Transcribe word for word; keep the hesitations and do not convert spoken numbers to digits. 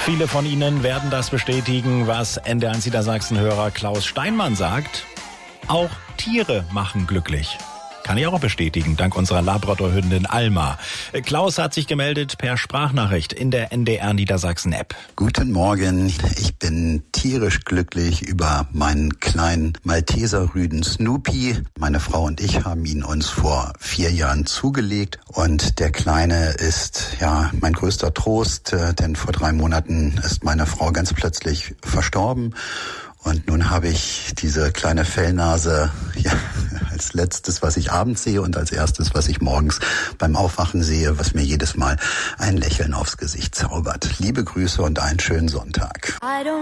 Viele von Ihnen werden das bestätigen, was N D eins Niedersachsen-Hörer Klaus Steinmann sagt. Auch Tiere machen glücklich. Kann ich auch bestätigen, dank unserer Labrador-Hündin Alma. Klaus hat sich gemeldet per Sprachnachricht in der N D R Niedersachsen-App. Guten Morgen, ich bin tierisch glücklich über meinen kleinen Malteser-Rüden Snoopy. Meine Frau und ich haben ihn uns vor vier Jahren zugelegt und der Kleine ist ja mein größter Trost, denn vor drei Monaten ist meine Frau ganz plötzlich verstorben. Und nun habe ich diese kleine Fellnase ja, als letztes, was ich abends sehe und als erstes, was ich morgens beim Aufwachen sehe, was mir jedes Mal ein Lächeln aufs Gesicht zaubert. Liebe Grüße und einen schönen Sonntag.